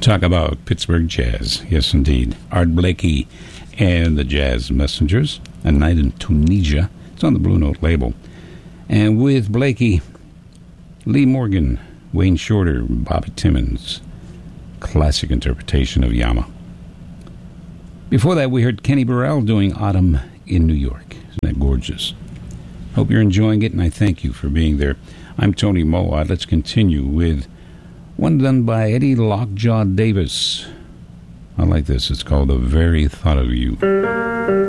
Talk about Pittsburgh jazz. Yes, indeed. Art Blakey and the Jazz Messengers, A Night in Tunisia. It's on the Blue Note label. And with Blakey, Lee Morgan, Wayne Shorter, Bobby Timmons. Classic interpretation of Yama. Before that, we heard Kenny Burrell doing Autumn in New York. Isn't that gorgeous? Hope you're enjoying it, and I thank you for being there. I'm Tony Mowat. Let's continue with one done by Eddie Lockjaw Davis. I like this. It's called The Very Thought of You.